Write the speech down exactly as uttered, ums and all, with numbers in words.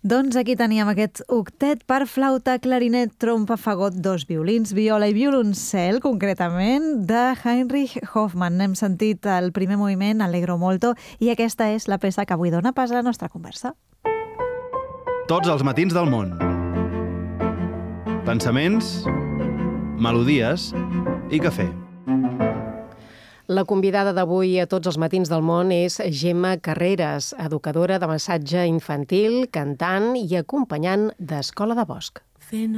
Doncs aquí teníem aquest octet per flauta, clarinet, trompa, fagot, dos violins, viola i violoncel, concretament, de Heinrich Hoffmann. Hem sentit el primer moviment, Allegro molto, i aquesta és la peça que avui dona pas a la nostra conversa. Tots els matins del món. Pensaments, melodies i cafè. La convidada d'avui a Tots els matins del món és Gemma Carreras, educadora de massatge infantil, cantant i acompanyant d'Escola de Bosc.